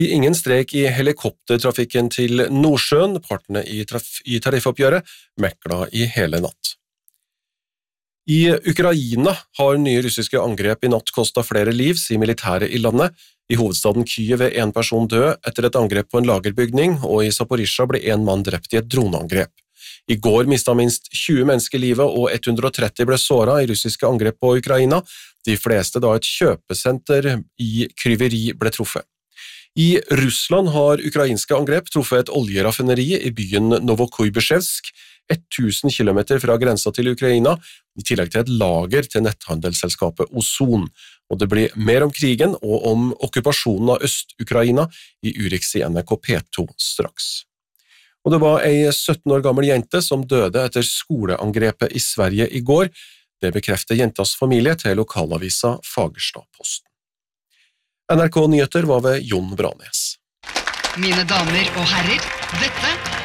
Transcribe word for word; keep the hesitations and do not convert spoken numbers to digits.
Ingen streik i helikoptertrafikken til Nordsjøen, partene i, traf- i tariffoppgjøret mekla i hele natt. I Ukraina har nye russiske angrep i natt kostet flere liv, sier militæret i landet. I hovedstaden Kyiv er en person død etter et angrep på en lagerbygning, og i Zaporizjzja ble en mann drept i et droneangrep. I går mistet minst tjue mennesker livet, og ett hundre og tretti ble såret i russiske angrep på Ukraina, de fleste da et kjøpesenter i Kryveri ble truffet. I Russland har ukrainske angrep truffet et oljeraffineri i byen Novokuibysjevsk, tusen kilometer fra grensa til Ukraina, i tillegg til et lager til netthandelsselskapet Ozon. Og det blir mer om krigen og om okkupasjonen av Øst-Ukraina i Urix i N R K P to straks. Og det var ei sytten år gammel jente som døde etter skoleangrepet i Sverige i går. Det bekrefter jentas familie til lokalavisa Fagerstad-Posten. N R K Nyheter var ved Jon Branes. Mine damer og herrer, dette